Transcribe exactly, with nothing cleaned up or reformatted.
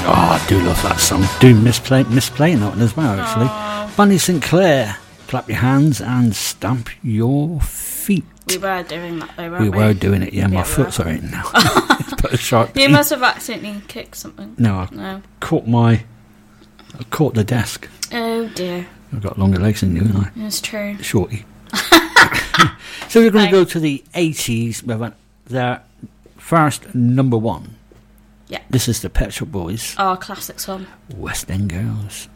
Oh, I do love that song. Do misplay, misplaying that one as well, actually. Aww. Bunny Sinclair, clap your hands and stamp your feet. We were doing that though, weren't We we? were doing it, yeah. My Yeah, we foot's were. hurting now. Put a sharp You E. must have accidentally kicked something. No, I No. caught my... I caught the desk. Oh dear. I've got longer legs than you, haven't I? It's true. Shorty. So we're going to Thanks. go to the eighties with their first number one. Yeah. This is the Pet Shop Boys, Our classic song. West End Girls.